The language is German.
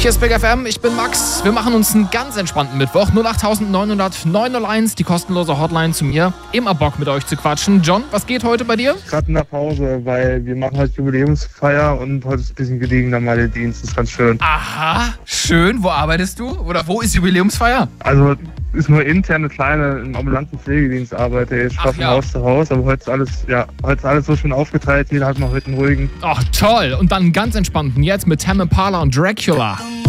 Hier ist Big FM, ich bin Max. Wir machen uns einen ganz entspannten Mittwoch. 08900 die kostenlose Hotline zu mir. Immer Bock mit euch zu quatschen. John, was geht heute bei dir? Gerade in der Pause, weil wir machen heute Jubiläumsfeier und heute ist ein bisschen gediegener Meldedienst. Das ist ganz schön. Aha, schön. Wo arbeitest du? Oder wo ist Jubiläumsfeier? Also ist nur interne kleine im ambulanten Pflegedienst arbeite. Ich fahre von Haus zu Haus, aber heute ist alles so schön aufgeteilt. Jeder hat noch heute einen ruhigen. Ach toll. Und dann einen ganz entspannten jetzt mit Tame Impala und Dracula.